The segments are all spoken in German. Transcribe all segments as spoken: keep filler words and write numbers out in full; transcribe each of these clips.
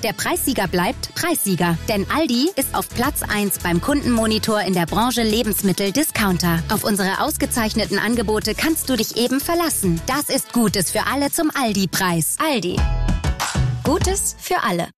Der Preissieger bleibt Preissieger. Denn Aldi ist auf Platz eins beim Kundenmonitor in der Branche Lebensmittel-Discounter. Auf unsere ausgezeichneten Angebote kannst du dich eben verlassen. Das ist Gutes für alle zum Aldi-Preis. Aldi. Gutes für alle.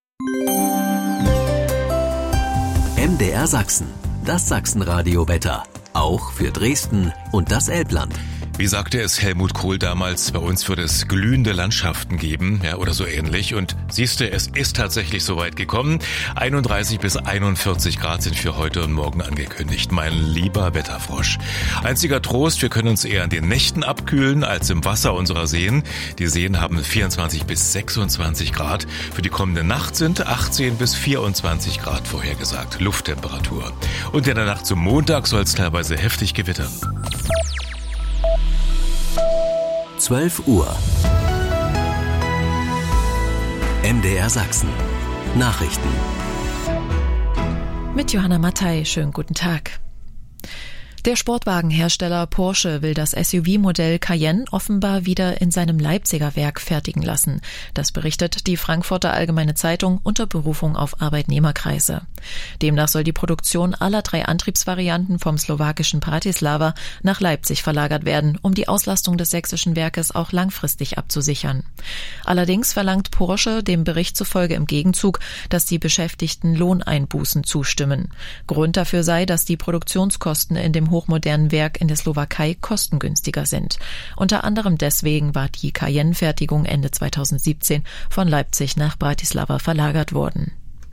M D R Sachsen. Das Sachsenradio-Wetter. Auch für Dresden und das Elbland. Wie sagte es Helmut Kohl damals, bei uns wird es glühende Landschaften geben, ja, oder so ähnlich. Und siehste, es ist tatsächlich so weit gekommen. einunddreißig bis einundvierzig Grad sind für heute und morgen angekündigt. Mein lieber Wetterfrosch. Einziger Trost, wir können uns eher in den Nächten abkühlen als im Wasser unserer Seen. Die Seen haben vierundzwanzig bis sechsundzwanzig Grad. Für die kommende Nacht sind achtzehn bis vierundzwanzig Grad vorhergesagt. Lufttemperatur. Und in der Nacht zum Montag soll es teilweise heftig gewittern. zwölf Uhr. M D R Sachsen. Nachrichten. Mit Johanna Mattei, schönen guten Tag. Der Sportwagenhersteller Porsche will das S U V-Modell Cayenne offenbar wieder in seinem Leipziger Werk fertigen lassen. Das berichtet die Frankfurter Allgemeine Zeitung unter Berufung auf Arbeitnehmerkreise. Demnach soll die Produktion aller drei Antriebsvarianten vom slowakischen Bratislava nach Leipzig verlagert werden, um die Auslastung des sächsischen Werkes auch langfristig abzusichern. Allerdings verlangt Porsche dem Bericht zufolge im Gegenzug, dass die Beschäftigten Lohneinbußen zustimmen. Grund dafür sei, dass die Produktionskosten in dem hochmodernen Werk in der Slowakei kostengünstiger sind. Unter anderem deswegen war die Cayenne-Fertigung Ende zweitausendsiebzehn von Leipzig nach Bratislava verlagert worden.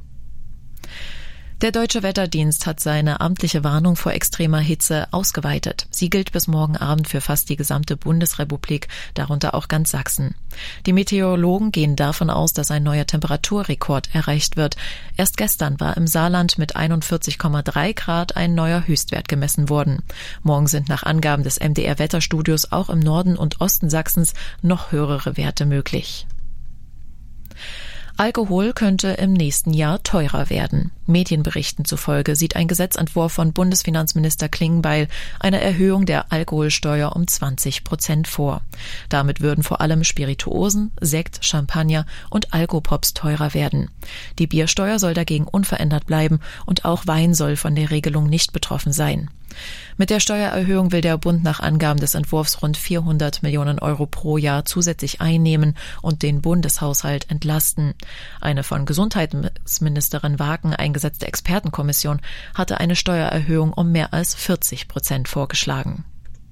Der Deutsche Wetterdienst hat seine amtliche Warnung vor extremer Hitze ausgeweitet. Sie gilt bis morgen Abend für fast die gesamte Bundesrepublik, darunter auch ganz Sachsen. Die Meteorologen gehen davon aus, dass ein neuer Temperaturrekord erreicht wird. Erst gestern war im Saarland mit einundvierzig Komma drei Grad ein neuer Höchstwert gemessen worden. Morgen sind nach Angaben des M D R-Wetterstudios auch im Norden und Osten Sachsens noch höhere Werte möglich. Alkohol könnte im nächsten Jahr teurer werden. Medienberichten zufolge sieht ein Gesetzentwurf von Bundesfinanzminister Klingbeil eine Erhöhung der Alkoholsteuer um zwanzig Prozent vor. Damit würden vor allem Spirituosen, Sekt, Champagner und Alkopops teurer werden. Die Biersteuer soll dagegen unverändert bleiben und auch Wein soll von der Regelung nicht betroffen sein. Mit der Steuererhöhung will der Bund nach Angaben des Entwurfs rund vierhundert Millionen Euro pro Jahr zusätzlich einnehmen und den Bundeshaushalt entlasten. Eine von Gesundheitsministerin Wagen eingesetzte Expertenkommission hatte eine Steuererhöhung um mehr als vierzig Prozent vorgeschlagen.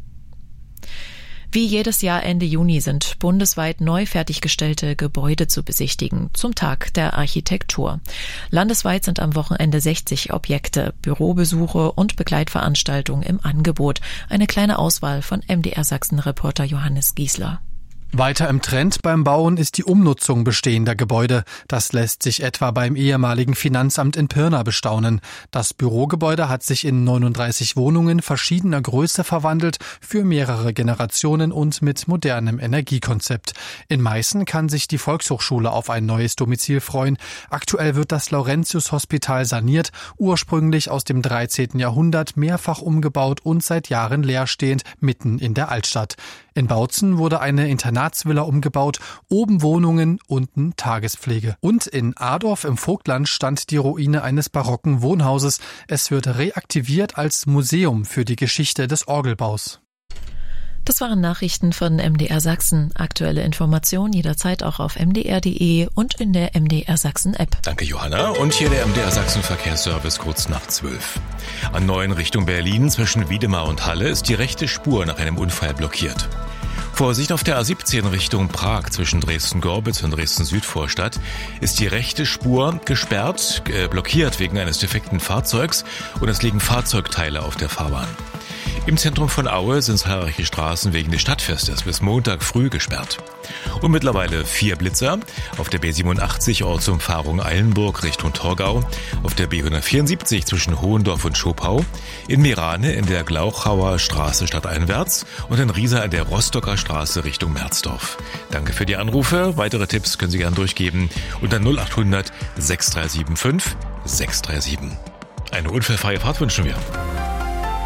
Wie jedes Jahr Ende Juni sind bundesweit neu fertiggestellte Gebäude zu besichtigen, zum Tag der Architektur. Landesweit sind am Wochenende sechzig Objekte, Bürobesuche und Begleitveranstaltungen im Angebot. Eine kleine Auswahl von M D R Sachsen-Reporter Johannes Giesler. Weiter im Trend beim Bauen ist die Umnutzung bestehender Gebäude. Das lässt sich etwa beim ehemaligen Finanzamt in Pirna bestaunen. Das Bürogebäude hat sich in neununddreißig Wohnungen verschiedener Größe verwandelt, für mehrere Generationen und mit modernem Energiekonzept. In Meißen kann sich die Volkshochschule auf ein neues Domizil freuen. Aktuell wird das Laurentius-Hospital saniert, ursprünglich aus dem dreizehnten Jahrhundert, mehrfach umgebaut und seit Jahren leerstehend, mitten in der Altstadt. In Bautzen wurde eine Internatsvilla umgebaut, oben Wohnungen, unten Tagespflege. Und in Adorf im Vogtland stand die Ruine eines barocken Wohnhauses. Es wird reaktiviert als Museum für die Geschichte des Orgelbaus. Das waren Nachrichten von M D R Sachsen. Aktuelle Informationen jederzeit auch auf m d r punkt d e und in der M D R Sachsen App. Danke, Johanna. Und hier der M D R Sachsen Verkehrsservice kurz nach zwölf. An neun Richtung Berlin zwischen Wiedemar und Halle ist die rechte Spur nach einem Unfall blockiert. Vorsicht auf der A siebzehn Richtung Prag zwischen Dresden-Gorbitz und Dresden-Südvorstadt ist die rechte Spur gesperrt, äh, blockiert wegen eines defekten Fahrzeugs und es liegen Fahrzeugteile auf der Fahrbahn. Im Zentrum von Aue sind zahlreiche Straßen wegen des Stadtfestes bis Montag früh gesperrt. Und mittlerweile vier Blitzer auf der B siebenundachtzig Ortsumfahrung Eilenburg Richtung Torgau, auf der B hundertvierundsiebzig zwischen Hohendorf und Schopau, in Mirane in der Glauchauer Straße stadteinwärts und in Riesa in der Rostocker Straße Richtung Merzdorf. Danke für die Anrufe. Weitere Tipps können Sie gerne durchgeben unter null achthundert sechs drei sieben fünf sechs drei sieben. Eine unfallfreie Fahrt wünschen wir.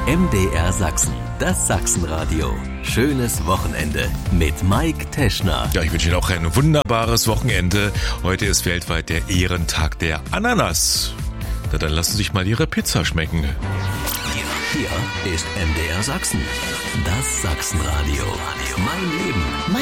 M D R Sachsen, das Sachsenradio. Schönes Wochenende mit Mike Teschner. Ja, ich wünsche Ihnen auch ein wunderbares Wochenende. Heute ist weltweit der Ehrentag der Ananas. Na, dann lassen Sie sich mal Ihre Pizza schmecken. Hier, hier ist M D R Sachsen, das Sachsenradio. Mein Leben.